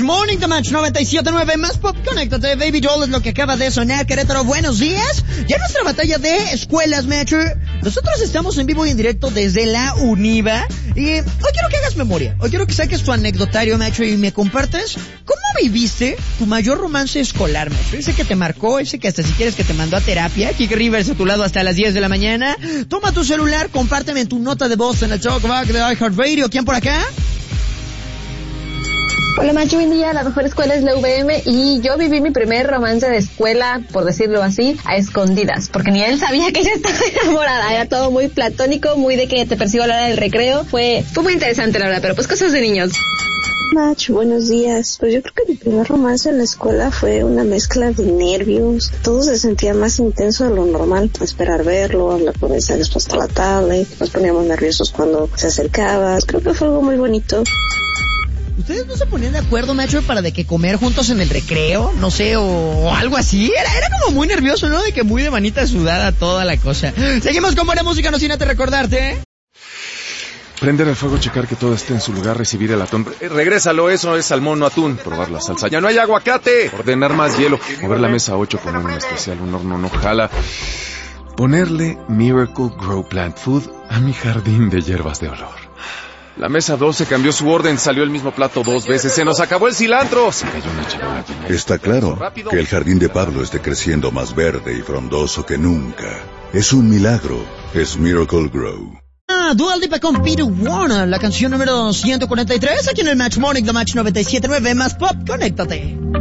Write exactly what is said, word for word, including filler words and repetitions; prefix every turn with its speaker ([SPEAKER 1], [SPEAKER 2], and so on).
[SPEAKER 1] Morning, The Match noventa y siete punto nueve, más pop, conéctate, Baby Doll es lo que acaba de sonar. Querétaro, buenos días. Ya nuestra batalla de escuelas, Match. Nosotros estamos en vivo y en directo desde la UNIVA. Y hoy quiero que hagas memoria. Hoy quiero que saques tu anecdotario, Macho, y me compartas cómo viviste tu mayor romance escolar, Macho. Ese que te marcó, ese que hasta si quieres que te mandó a terapia. Kick Rivers a tu lado hasta las diez de la mañana. Toma tu celular, compárteme tu nota de voz en el Talkback de iHeartRadio. ¿Quién por acá?
[SPEAKER 2] Hola Macho, buen día, la mejor escuela es la U V M y yo viví mi primer romance de escuela, por decirlo así, a escondidas, porque ni él sabía que ella estaba enamorada, era todo muy platónico, muy de que te persigo a la hora del recreo, fue, fue muy interesante la verdad, pero pues cosas de niños.
[SPEAKER 3] Macho, buenos días. Pues yo creo que mi primer romance en la escuela fue una mezcla de nervios. Todo se sentía más intenso de lo normal. Esperar verlo, hablar por mensajes después de la tablet. Nos poníamos nerviosos cuando se acercaba. Creo que fue algo muy bonito.
[SPEAKER 1] ¿Ustedes no se ponían de acuerdo, Macho, para de que comer juntos en el recreo? No sé, o, o algo así. Era, era como muy nervioso, ¿no? De que muy de manita sudada toda la cosa. Seguimos con buena música, no sin antes recordarte, ¿eh?
[SPEAKER 4] Prender el fuego, checar que todo esté en su lugar, recibir el atún. Eh, regrésalo, eso es salmón, no atún. Probar la salsa. ¡Ya no hay aguacate! Ordenar más hielo. Mover la mesa ocho, poner un especial, un horno no jala. Ponerle Miracle Grow Plant Food a mi jardín de hierbas de olor. La mesa doce cambió su orden, salió el mismo plato dos veces. ¡Se nos acabó el cilantro! Se cayó una charola.
[SPEAKER 5] Está claro que el jardín de Pablo esté creciendo más verde y frondoso que nunca. Es un milagro. Es Miracle Grow.
[SPEAKER 1] Ah, Dua Lipa con Peter Warner, la canción número ciento cuarenta y tres, aquí en el Match Morning, The Match noventa y siete punto nueve, más pop, conéctate.